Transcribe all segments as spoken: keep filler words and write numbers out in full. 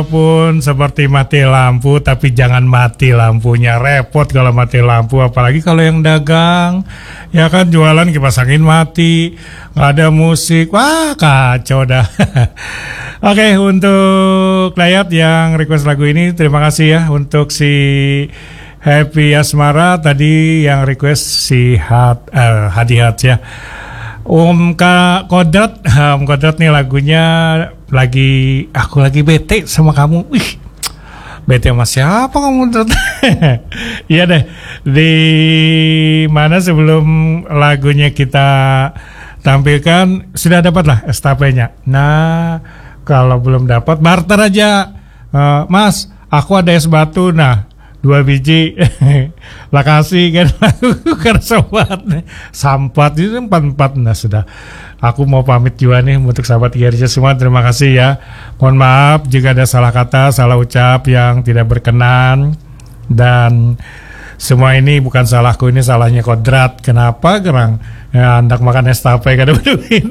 pun seperti mati lampu, tapi jangan mati lampunya. Repot kalau mati lampu, apalagi kalau yang dagang, ya kan, jualan kipas angin mati, nggak ada musik, wah kacau dah. Oke, untuk Dayat yang request lagu ini, terima kasih ya. Untuk si Happy Asmara tadi yang request si Had, uh, Hadihat ya. Om Kak Kodrat, Om Kodrat nih lagunya lagi, aku lagi bete sama kamu. Wih, bete sama siapa kamu? Iya deh. Di mana sebelum lagunya kita tampilkan sudah dapat lah S T P-nya. Nah, kalau belum dapat barter aja. Uh, Mas, aku ada es batu. Nah, dua biji lah kasih kan. Karena sobat sampat itu empat-empat. Nah sudah, aku mau pamit juga nih untuk sahabat I R J semua. Terima kasih ya, mohon maaf jika ada salah kata, salah ucap yang tidak berkenan. Dan semua ini bukan salahku, ini salahnya Kodrat. Kenapa gerang ya, hendak makan es tape kada duit.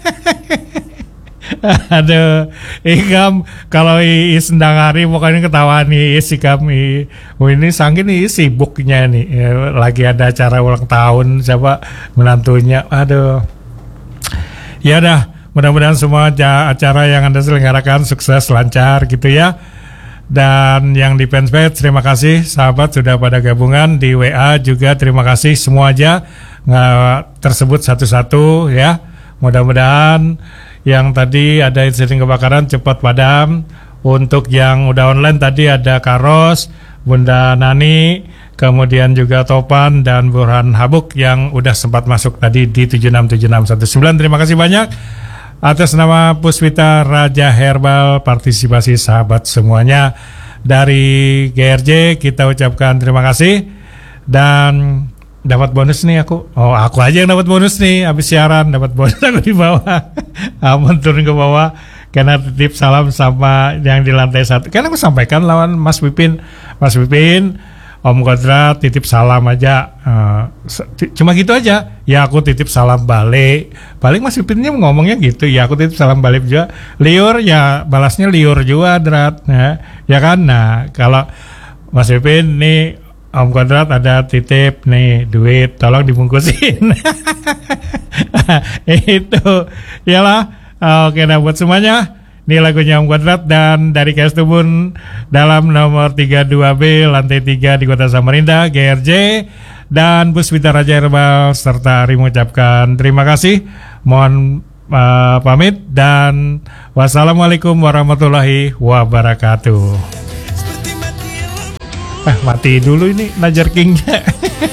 Aduh, ikam kalau Iis sendang hari pokoknya ketawa nih Iis ikam i. Oh, ini sangkin nih sibuknya nih ya, lagi ada acara ulang tahun siapa menantunya. Aduh. Ya dah, mudah-mudahan semua acara yang Anda selenggarakan sukses lancar gitu ya. Dan yang di fanpage terima kasih sahabat sudah pada gabungan, di W A juga terima kasih semua aja nggak tersebut satu-satu ya. Mudah-mudahan yang tadi ada insiden kebakaran cepat padam. Untuk yang udah online tadi ada Karos, Bunda Nani, kemudian juga Topan dan Burhan Habuk yang udah sempat masuk tadi di tujuh enam tujuh enam satu sembilan. Terima kasih banyak atas nama Puspita Raja Herbal, partisipasi sahabat semuanya. Dari G R J kita ucapkan terima kasih. Dan dapat bonus nih aku. Oh, aku aja yang dapat bonus nih. Habis siaran dapat bonus aku di bawah. Amun turun ke bawah karena titip salam sama yang di lantai satu. Karena aku sampaikan lawan Mas Pipin. Mas Pipin, Om Kodrat titip salam aja. Uh, cuma gitu aja. Ya aku titip salam balik. Paling Mas Pipinnya ngomongnya gitu. Ya aku titip salam balik juga. Liur ya balasnya liur juga Drat. Ya, ya kan. Nah kalau Mas Pipin nih, Om Kodrat ada titip nih duit, tolong dibungkusin. Itu iyalah. Oke, nah buat semuanya ini lagunya Om Kodrat dan dari K S Tubun dalam nomor tiga puluh dua B lantai tiga di Kota Samarinda, G R J dan Puspita Raja Herbal serta Ari mengucapkan terima kasih. Mohon uh, pamit dan wassalamualaikum warahmatullahi wabarakatuh. Ah, mati dulu ini Najar Kingnya.